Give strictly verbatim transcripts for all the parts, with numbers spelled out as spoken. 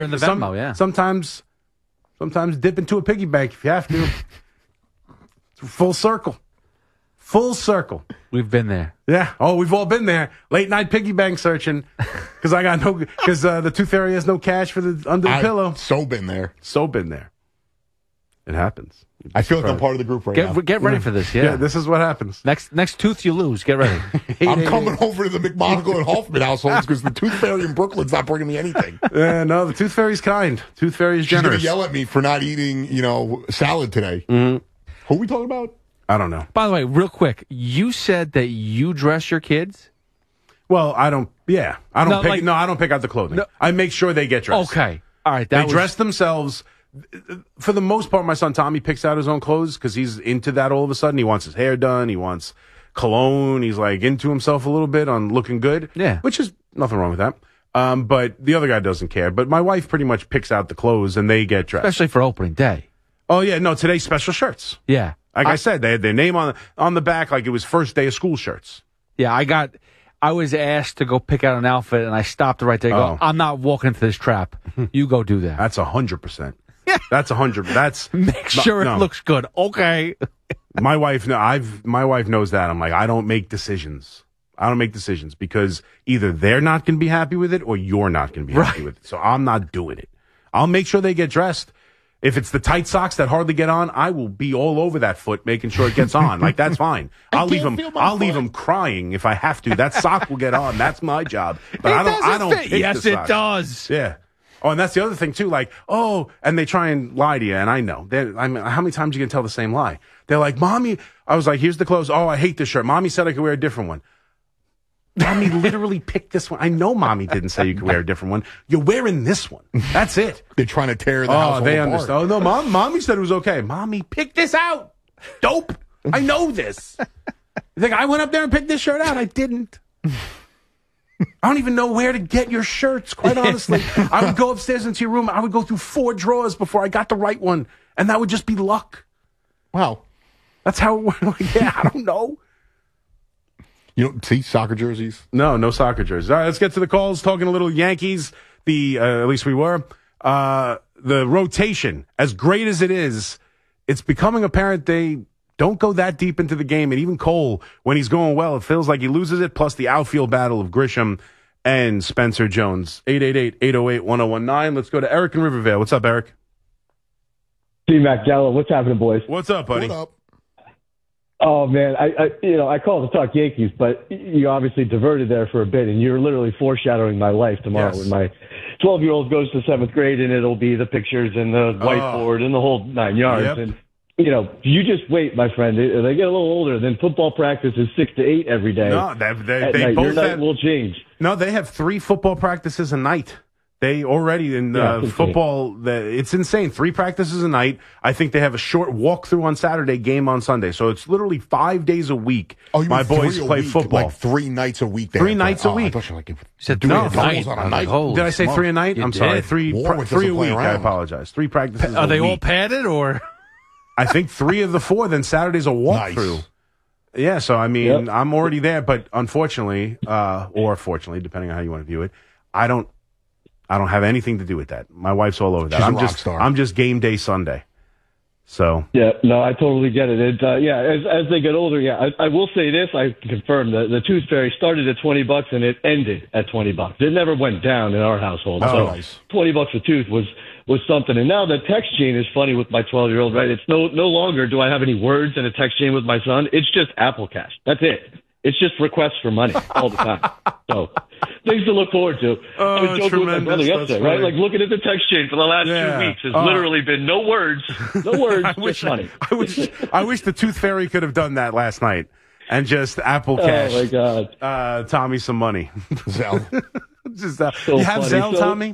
In the some, Venmo, yeah. Sometimes, sometimes dip into a piggy bank if you have to. Full circle. Full circle. We've been there. Yeah. Oh, we've all been there. Late night piggy bank searching because I got no because uh, the Tooth Fairy has no cash for the under the I've pillow. So been there. So been there. It happens. I feel like I'm part of the group right Get, now. get ready for this, yeah. Yeah, this is what happens. Next next tooth you lose. Get ready. I'm coming over to the McMonagle and Hoffman households because the Tooth Fairy in Brooklyn's not bringing me anything. Yeah, no, the Tooth Fairy's kind. Tooth Fairy's She's going generous. to yell at me for not eating, you know, salad today. Mm-hmm. Who are we talking about? I don't know. By the way, real quick, you said that you dress your kids? Well, I don't. Yeah, I don't No, pick. like- no, I don't pick out the clothing. No. I make sure they get dressed. Okay. All right. That They was, dress themselves. For the most part, my son Tommy picks out his own clothes because he's into that all of a sudden. He wants his hair done. He wants cologne. He's like into himself a little bit on looking good. Yeah. Which is nothing wrong with that. Um, but the other guy doesn't care. But my wife pretty much picks out the clothes and they get dressed. Especially for opening day. Oh, yeah. No, today's special shirts. Yeah. Like I, I said, they had their name on, on the back like it was first day of school shirts. Yeah, I got. I was asked to go pick out an outfit, and I stopped right there. And Oh. go, I'm not walking into this trap. You go do that. That's a hundred percent. That's a hundred. That's Make sure no. it looks good. Okay. My wife, no, I've my wife knows that. I'm like, I don't make decisions. I don't make decisions because either they're not going to be happy with it or you're not going to be happy Right. with it. So I'm not doing it. I'll make sure they get dressed. If it's the tight socks that hardly get on, I will be all over that foot making sure it gets on. Like that's fine. I'll leave can't them. feel my I'll leave foot. them crying if I have to. That sock will get on. That's my job. But It I don't. I doesn't don't. fit. Pick Yes, the it socks. does. Yeah. Oh, and that's the other thing too. Like, oh, and they try and lie to you, and I know. They're- I mean, how many times you can tell the same lie? They're like, "Mommy," I was like, "Here's the clothes." Oh, I hate this shirt. Mommy said I could wear a different one. Mommy literally picked this one. I know Mommy didn't say you could wear a different one. You're wearing this one. That's it. They're trying to tear the Oh, household they apart. understand. Oh no, Mom. Mommy said it was okay. Mommy picked this out. Dope. I know this. You think I went up there and picked this shirt out? I didn't. I don't even know where to get your shirts, quite honestly. I would go upstairs into your room. I would go through four drawers before I got the right one. And that would just be luck. Wow. That's how it went. Like, yeah, I don't know. You don't see soccer jerseys? No, no soccer jerseys. All right, let's get to the calls. Talking a little Yankees. The uh, at least we were. Uh, the rotation, as great as it is, it's becoming apparent they don't go that deep into the game. And even Cole, when he's going well, it feels like he loses it. Plus the outfield battle of Grisham and Spencer Jones. eight eight eight, eight oh eight, one oh one nine. Let's go to Eric in Rivervale. What's up, Eric? C Mac Gallo, what's happening, boys? What's up, buddy? What up? Oh man, I, I you know I called to talk Yankees, but you obviously diverted there for a bit, and you're literally foreshadowing my life tomorrow Yes. when my twelve-year-old goes to seventh grade, and it'll be the pictures and the whiteboard and the whole nine yards. Yep. And you know, you just wait, my friend. They they get a little older, then football practice is six to eight every day. No, they, they, At they night. both Your night have, will change. No, they have three football practices a night. They already in Yeah, uh, it's insane. football. The, it's insane. Three practices a night. I think they have a short walkthrough on Saturday, game on Sunday. So it's literally five days a week. Oh, you my mean boys three a play week, football. like three nights a week. They Three have nights to- a oh, week. I thought you were like You said doing no, it night. doubles on I a was night. like, holy Did I say smokes. three a night? You I'm sorry. did. Three, Warwick three a doesn't play week. I around. apologize. Three practices. Are a they all week. padded or? I think three of the four. Then Saturday's a walkthrough. Nice. Yeah, so I mean, Yep. I'm already there, but unfortunately, uh, or fortunately, depending on how you want to view it, I don't, I don't have anything to do with that. My wife's all over that. She's a I'm rock just, star. I'm just game day Sunday. So Yeah, no, I totally get it. it uh, yeah, as as they get older, yeah, I, I will say this: I can confirm that the Tooth Fairy started at twenty bucks and it ended at twenty bucks. It never went down in our household. Oh, so nice. twenty bucks a tooth was was something. And now the text chain is funny with my twelve year old. Right? It's no no longer do I have any words in a text chain with my son. It's just Apple Cash. That's it. It's just requests for money all the time. So things to look forward to. Oh, I was joking with my tremendous. brother yesterday, That's right? funny. Like looking at the text chain for the last Yeah. two weeks has Oh. literally been no words, no words, I just wish, money. I wish, I wish the Tooth Fairy could have done that last night and just Apple Oh Cash. my God. Uh, Tommy some money. Zell. just, uh, So you have funny. Zelle, So- Tommy?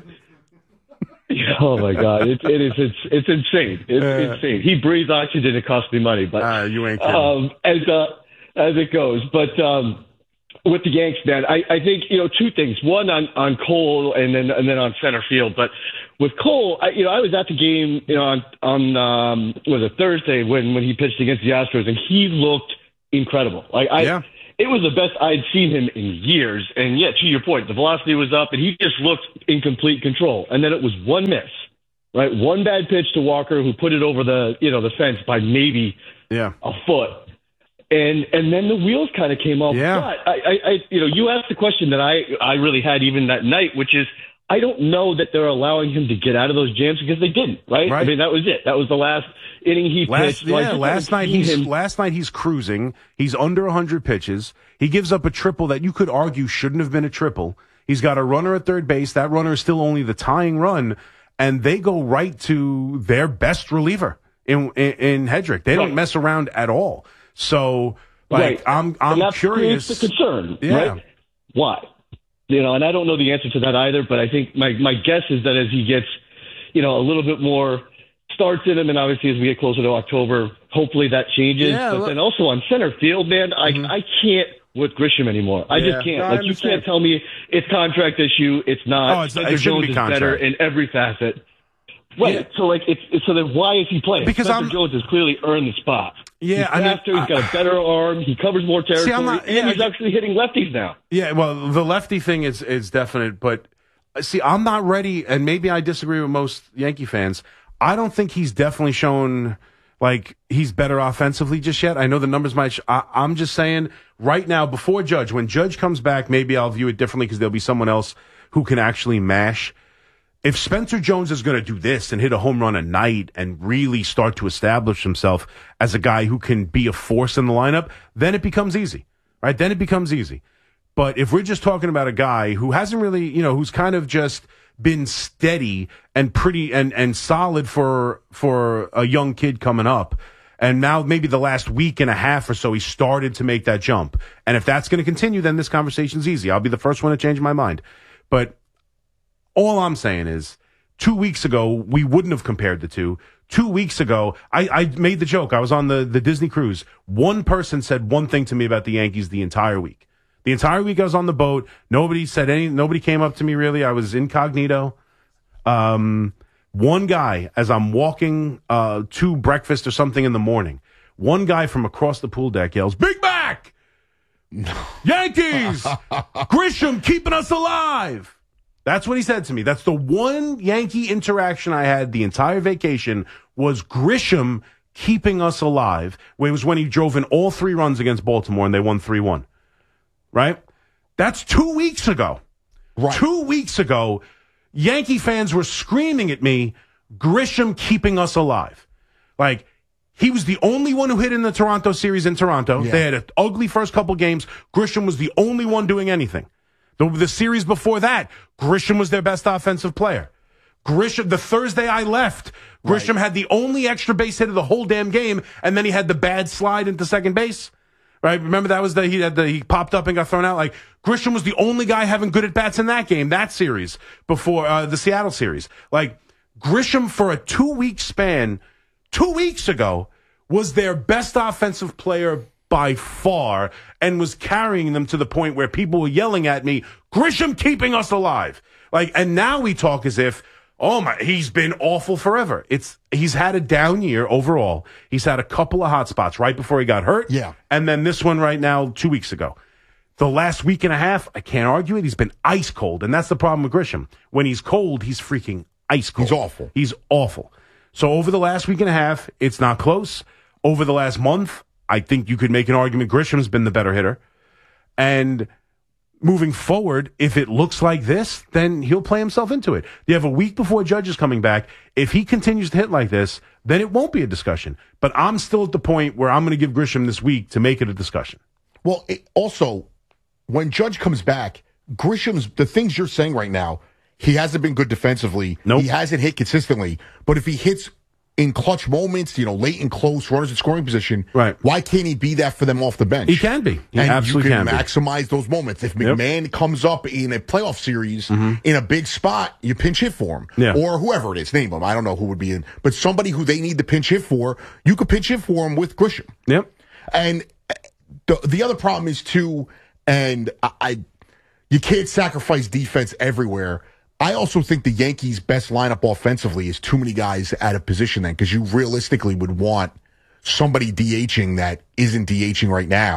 Oh my God! It, it is. It's it's insane. It's Uh, insane. He breathes oxygen. It costs me money, but Uh, you ain't kidding. um, as uh, as it goes. But um, with the Yanks, man, I, I think you know two things. One on, on Cole, and then and then on center field. But with Cole, I, you know, I was at the game, you know, on on um, was it Thursday when when he pitched against the Astros, and he looked incredible. Like I. Yeah. it was the best I'd seen him in years. And yeah, to your point, the velocity was up, and he just looked in complete control. And then it was one miss, right? One bad pitch to Walker, who put it over the you know the fence by maybe yeah. a foot. And and then the wheels kind of came off. Yeah. But I, I, I, you know, you asked the question that I, I really had even that night, which is, I don't know that they're allowing him to get out of those jams because they didn't, right? right. I mean, that was it. That was the last inning he last, pitched. So yeah, last night he's him. last night he's cruising. He's under one hundred pitches. He gives up a triple that you could argue shouldn't have been a triple. He's got a runner at third base. That runner is still only the tying run, and they go right to their best reliever in in, in Hedrick. They don't right. mess around at all. So, like, right. I'm I'm and curious. That's the concern, yeah. right? Why? You know, and I don't know the answer to that either, but I think my, my guess is that as he gets, you know, a little bit more starts in him, and obviously as we get closer to October, hopefully that changes. Yeah, but look, then also on center field, man, I, mm-hmm. I can't with Grisham anymore. I yeah. just can't. No, like, I you can't tell me it's contract issue. It's not. Oh, it's, Spencer it shouldn't Jones be is contract. better in every facet. Right. Yeah. So, like, it's, it's so then why is he playing? Because Spencer I'm, Jones has clearly earned the spot. Yeah, he's I mean, faster, he's got a better arm. He covers more territory, See, I'm not, yeah, and he's I, actually hitting lefties now. Yeah, well, the lefty thing is is definite, but see, I'm not ready, and maybe I disagree with most Yankee fans. I don't think he's definitely shown like he's better offensively just yet. I know the numbers might. Sh- I, I'm just saying right now, before Judge, when Judge comes back, maybe I'll view it differently because there'll be someone else who can actually mash. If Spencer Jones is going to do this and hit a home run a night and really start to establish himself as a guy who can be a force in the lineup, then it becomes easy, right? Then it becomes easy. But if we're just talking about a guy who hasn't really, you know, who's kind of just been steady and pretty and, and solid for for a young kid coming up, and now maybe the last week and a half or so he started to make that jump. And if that's going to continue, then this conversation's easy. I'll be the first one to change my mind. But all I'm saying is, two weeks ago, we wouldn't have compared the two. Two weeks ago, I, I made the joke. I was on the, the Disney cruise. One person said one thing to me about the Yankees the entire week. The entire week I was on the boat. Nobody said any, nobody came up to me really. I was incognito. Um, one guy, as I'm walking, uh, to breakfast or something in the morning, one guy from across the pool deck yells, "Big Mac! Yankees! Grisham keeping us alive!" That's what he said to me. That's the one Yankee interaction I had the entire vacation was Grisham keeping us alive. It was when he drove in all three runs against Baltimore and they won three one. Right? That's two weeks ago. Right. Two weeks ago, Yankee fans were screaming at me, Grisham keeping us alive. Like, he was the only one who hit in the Toronto series in Toronto. Yeah. They had an ugly first couple games. Grisham was the only one doing anything. The, the series before that, Grisham was their best offensive player. Grisham, the Thursday I left, Grisham right. had the only extra base hit of the whole damn game, and then he had the bad slide into second base. Right? Remember that was the he had the he popped up and got thrown out. Like, Grisham was the only guy having good at bats in that game, that series before uh, the Seattle series. Like, Grisham for a two week span, two weeks ago, was their best offensive player by far, and was carrying them to the point where people were yelling at me, Grisham keeping us alive. Like, and now we talk as if, oh my, he's been awful forever. It's, he's had a down year overall. He's had a couple of hot spots right before he got hurt. Yeah. And then this one right now, two weeks ago. The last week and a half, I can't argue it. He's been ice cold. And that's the problem with Grisham. When he's cold, he's freaking ice cold. He's awful. He's awful. So over the last week and a half, it's not close. Over the last month, I think you could make an argument Grisham's been the better hitter. And moving forward, if it looks like this, then he'll play himself into it. You have a week before Judge is coming back. If he continues to hit like this, then it won't be a discussion. But I'm still at the point where I'm going to give Grisham this week to make it a discussion. Well, it, also, when Judge comes back, Grisham's, the things you're saying right now, he hasn't been good defensively. Nope. He hasn't hit consistently. But if he hits in clutch moments, you know, late and close, runners in scoring position, right? Why can't he be that for them off the bench? He can be. He and absolutely you can, can maximize be. those moments. If McMahon yep. comes up in a playoff series mm-hmm. in a big spot, you pinch hit for him. Yeah. Or whoever it is, name them. I don't know who would be in, but somebody who they need to pinch hit for, you could pinch hit for him with Grisham. Yep. And the the other problem is too, and I, I you can't sacrifice defense everywhere. I also think the Yankees' best lineup offensively is too many guys out of position then, because you realistically would want somebody DHing that isn't DHing right now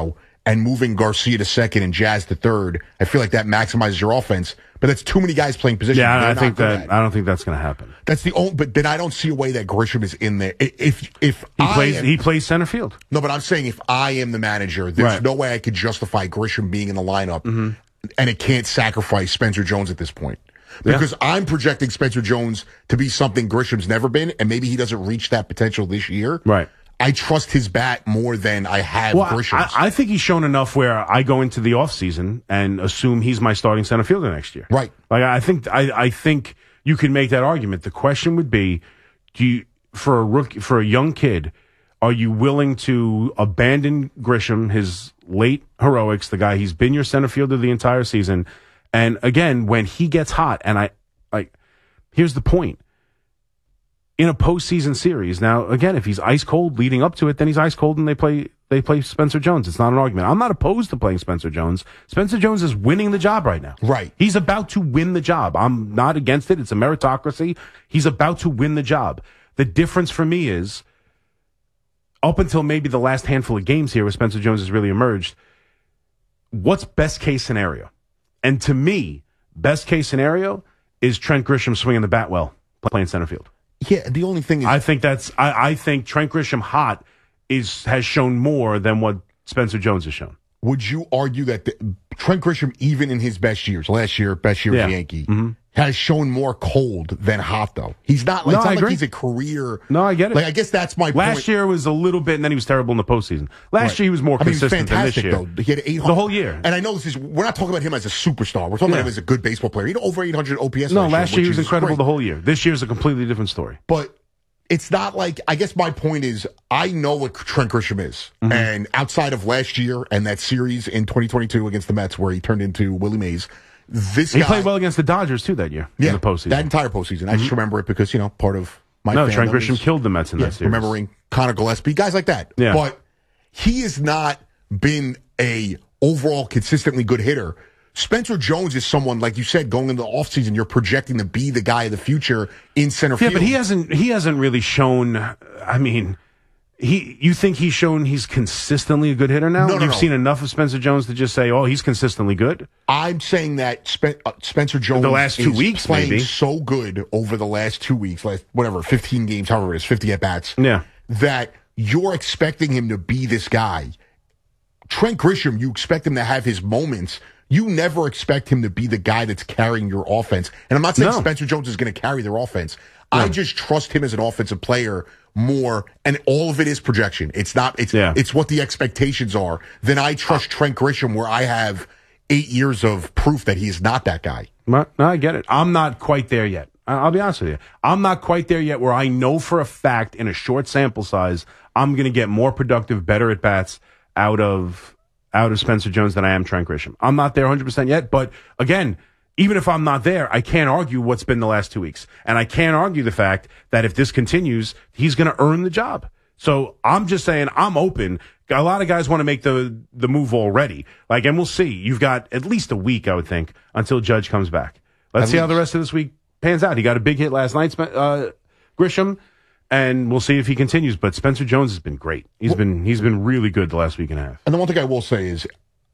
and moving Garcia to second and Jazz to third. I feel like that maximizes your offense, but that's too many guys playing position. Yeah, They're I think not good that at. I don't think that's going to happen. That's the only. But then I don't see a way that Grisham is in there. I- If if He I plays am- he plays center field. no, but I'm saying if I am the manager, there's Right. no way I could justify Grisham being in the lineup, Mm-hmm. and it can't sacrifice Spencer Jones at this point. Because I'm projecting Spencer Jones to be something Grisham's never been, and maybe he doesn't reach that potential this year. Right. I trust his bat more than I have Well, Grisham's. I, I think he's shown enough where I go into the offseason and assume he's my starting center fielder next year. Right. Like I think I, I think you can make that argument. The question would be, do you for a rookie for a young kid, are you willing to abandon Grisham, his late heroics, the guy he's been your center fielder the entire season? And again, when he gets hot, and I like here's the point. In a postseason series, now again, if he's ice cold leading up to it, then he's ice cold, and they play they play Spencer Jones. It's not an argument. I'm not opposed to playing Spencer Jones. Spencer Jones is winning the job right now. Right. He's about to win the job. I'm not against it. It's a meritocracy. He's about to win the job. The difference for me is, up until maybe the last handful of games here where Spencer Jones has really emerged, what's best case scenario? And to me, best case scenario is Trent Grisham swinging the bat well, playing center field. yeah, the only thing is, I think that's. I, I think Trent Grisham hot is has shown more than what Spencer Jones has shown. would you argue that the, Trent Grisham, even in his best years, last year, best year Yeah. as a Yankee, Mm-hmm. has shown more cold than hot, though? He's not like, No, it's I not like agree. he's a career. No, I get it. Like, I guess that's my Last point. year was a little bit, and then he was terrible in the postseason. Last Right. year he was more I mean, he was consistent than this fantastic, year. though. He had eight hundred The whole year. And I know this is, we're not talking about him as a superstar. We're talking Yeah. about him as a good baseball player. He had over eight hundred O P S. No, last last year which he was is incredible great. the whole year. This year's a completely different story. But it's not like, I guess my point is, I know what Trent Grisham is. Mm-hmm. And outside of last year and that series in twenty twenty-two against the Mets where he turned into Willie Mays, this He guy. played well against the Dodgers too that year yeah, in the postseason. that entire postseason. I just remember it because, you know, part of my no, fandom Trent Grisham is- killed the Mets in yeah, that series. remembering Connor Gillespie, guys like that. Yeah. But he has not been a overall consistently good hitter. Spencer Jones is someone, like you said, going into the offseason, you're projecting to be the guy of the future in center Yeah, field. but he hasn't. He hasn't really shown. I mean, he. You think he's shown he's consistently a good hitter now? No, no, You've no. seen enough of Spencer Jones to just say, "Oh, he's consistently good." I'm saying that Spen- uh, Spencer Jones The last two is weeks, playing maybe. so good over the last two weeks, last whatever, fifteen games, however it is, fifty at bats. Yeah. That you're expecting him to be this guy. Trent Grisham, you expect him to have his moments. You never expect him to be the guy that's carrying your offense. And I'm not saying No. Spencer Jones is going to carry their offense. I just trust him as an offensive player more, and all of it is projection. It's not. It's Yeah. it's what the expectations are. Then I trust Trent Grisham, where I have eight years of proof that he is not that guy. No, no, I get it. I'm not quite there yet. I- I'll be honest with you. I'm not quite there yet where I know for a fact in a short sample size I'm going to get more productive, better at bats out of out of Spencer Jones than I am Trent Grisham. I'm not there one hundred percent yet, but again, even if I'm not there, I can't argue what's been the last two weeks. And I can't argue the fact that if this continues, he's going to earn the job. So I'm just saying I'm open. A lot of guys want to make the the move already. Like, and we'll see. You've got at least a week, I would think, until Judge comes back. Let's At see how the least. rest of this week pans out. He got a big hit last night, Spen- uh, Grisham, and we'll see if he continues. But Spencer Jones has been great. He's been he's been really good the last week and a half. And the one thing I will say is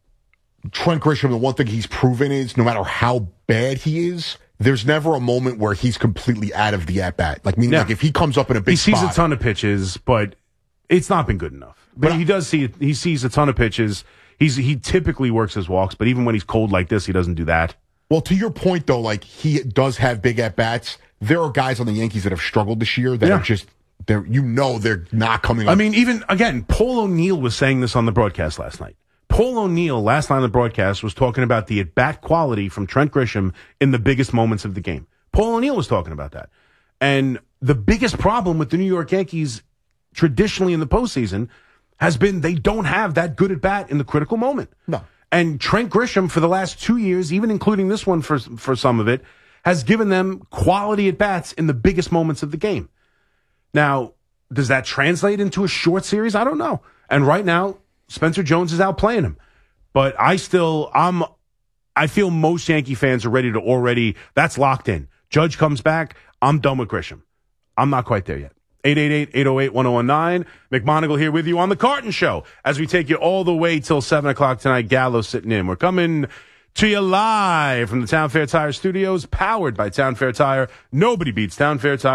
Trent Grisham, the one thing he's proven is no matter how bad he is, there's never a moment where he's completely out of the at bat. Like, meaning, Yeah. like if he comes up in a big He sees spot, a ton of pitches, but it's not been good enough. But, But he does see he sees a ton of pitches. He's he typically works his walks, but even when he's cold like this, he doesn't do that. Well, to your point, though, like he does have big at bats. There are guys on the Yankees that have struggled this year that Yeah. are just, they're, you know, they're not coming up. I mean, even again, Paul O'Neill was saying this on the broadcast last night. Paul O'Neill last night on the broadcast was talking about the at-bat quality from Trent Grisham in the biggest moments of the game. Paul O'Neill was talking about that. And the biggest problem with the New York Yankees traditionally in the postseason has been they don't have that good at-bat in the critical moment. No. And Trent Grisham, for the last two years, even including this one for for some of it, has given them quality at-bats in the biggest moments of the game. Now, does that translate into a short series? I don't know. And right now, Spencer Jones is outplaying him. But I still, I'm, I feel most Yankee fans are ready to already, that's locked in. Judge comes back, I'm done with Grisham. I'm not quite there yet. eight eight eight, eight oh eight, one oh one nine. McMonagle here with you on The Carton Show as we take you all the way till seven o'clock tonight. Gallo sitting in. We're coming to you live from the Town Fair Tire Studios, powered by Town Fair Tire. Nobody beats Town Fair Tire.